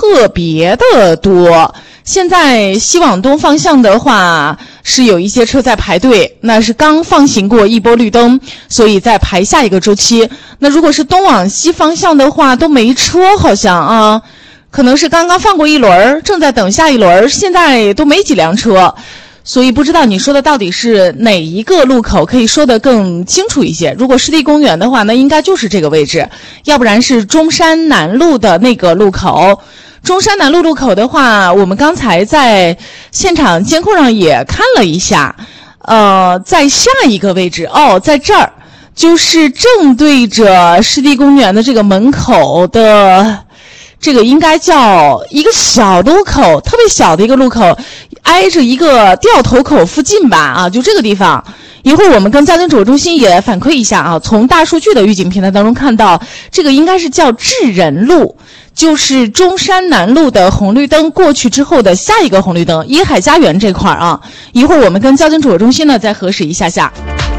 特别的多。现在西往东方向的话是有一些车在排队，那是刚放行过一波绿灯，所以在排下一个周期。那如果是东往西方向的话都没车，好像啊，可能是刚刚放过一轮，正在等下一轮，现在都没几辆车。所以不知道你说的到底是哪一个路口，可以说得更清楚一些。如果湿地公园的话，那应该就是这个位置，要不然是中山南路的那个路口。中山南路路口的话，我们刚才在现场监控上也看了一下，在下一个位置在这儿，就是正对着湿地公园的这个门口的，这个应该叫一个小路口，特别小的一个路口，挨着一个掉头口附近吧，就这个地方。一会儿我们跟交警指挥中心也反馈一下啊，从大数据的预警平台当中看到，这个应该是叫智仁路，就是中山南路的红绿灯过去之后的下一个红绿灯，怡海家园这块啊。一会儿我们跟交警指挥中心呢再核实一下下。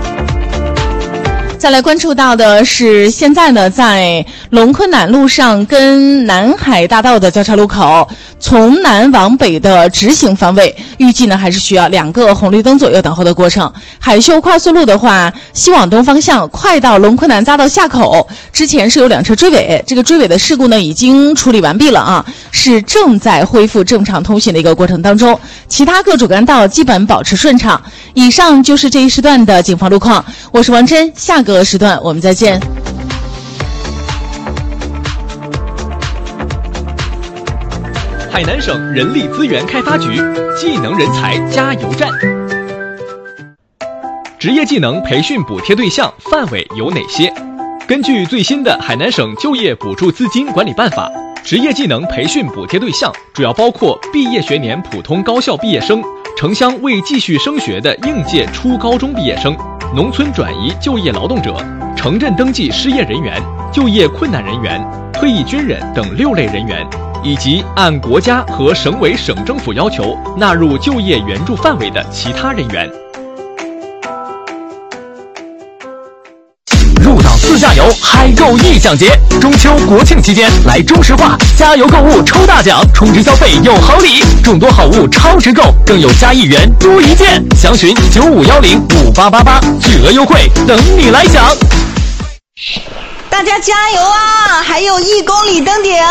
再来关注到的是，现在呢，在龙昆南路上跟南海大道的交叉路口，从南往北的直行方位，预计呢还是需要2个红绿灯左右等候的过程。海秀快速路的话，西往东方向快到龙昆南匝道下口之前是有2车追尾，这个追尾的事故呢已经处理完毕了啊，是正在恢复正常通行的一个过程当中，其他各主干道基本保持顺畅。以上就是这一时段的警方路况，我是王真，下个时段我们再见。 海南省人力资源开发局技能人才加油站。职业技能培训补贴对象范围有哪些？根据最新的海南省就业补助资金管理办法，职业技能培训补贴对象主要包括毕业学年普通高校毕业生、城乡未继续升学的应届初高中毕业生、农村转移就业劳动者、城镇登记失业人员、就业困难人员、退役军人等6类人员，以及按国家和省委省政府要求纳入就业援助范围的其他人员。 入党自驾游嗨购意奖节，中秋国庆期间来中石化加油购物抽大奖，充值消费有好礼，众多好物超值购，更有加1元多1件。详询95105888，巨额优惠等你来享。 大家加油啊！还有1公里登顶。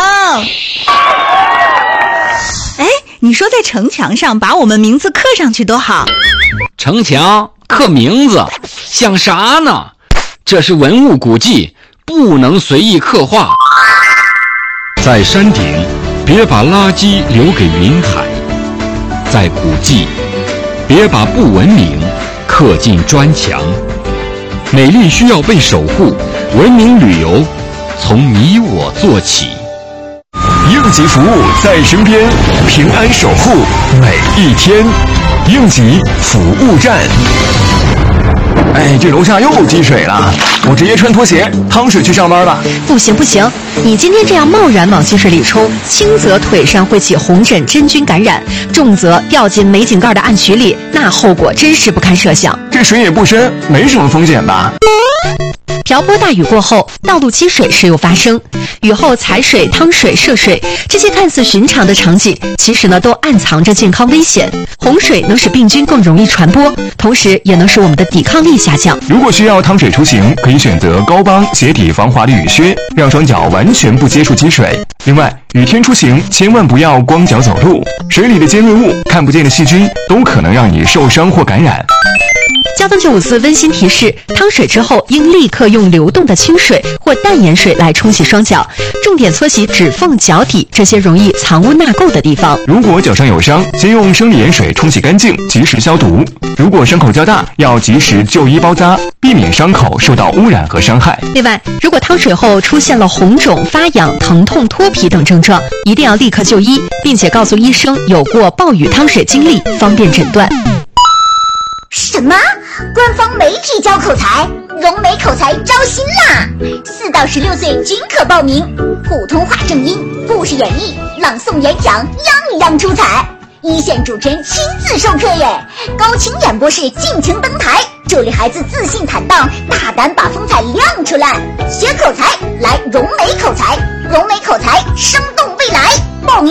哎，你说在城墙上把我们名字刻上去多好。 城墙刻名字想啥呢？这是文物古迹，不能随意刻画。 在山顶，别把垃圾留给云海；在古迹，别把不文明刻进砖墙。美丽需要被守护，文明旅游从你我做起。 应急服务在身边，平安守护每一天。应急服务站。哎，这楼下又积水了，我直接穿拖鞋趟水去上班吧。 不行不行，你今天这样贸然往积水里冲，轻则腿上会起红疹真菌感染，重则掉进煤井盖的暗渠里，那后果真是不堪设想。 这水也不深，没什么风险吧？ 瓢泼大雨过后，道路积水时有发生，雨后踩水、趟水、涉水，这些看似寻常的场景，其实呢都暗藏着健康危险。洪水能使病菌更容易传播，同时也能使我们的抵抗力下降。 如果需要趟水出行，可以选择高帮鞋底防滑的雨靴，让双脚完全不接触积水。另外，雨天出行千万不要光脚走路，水里的尖锐物、看不见的细菌都可能让你受伤或感染。 交通954温馨提示：趟水之后应立刻用流动的清水或淡盐水来冲洗双脚，重点搓洗指缝、脚底这些容易藏污纳垢的地方。 如果脚上有伤，先用生理盐水冲洗干净，及时消毒。如果伤口较大，要及时就医包扎，避免伤口受到污染和伤害。 另外，如果趟水后出现了红肿、发痒、疼痛、脱皮等症状，一定要立刻就医，并且告诉医生有过暴雨趟水经历，方便诊断。 什么？官方媒体教口才，融媒口才招新啦！4到16岁均可报名，普通话正音、故事演绎、朗诵演讲，样样出彩。一线主持人亲自授课耶，高清演播室尽情登台，助力孩子自信坦荡，大胆把风采亮出来。学口才，来融媒口才，融媒口才，生动未来。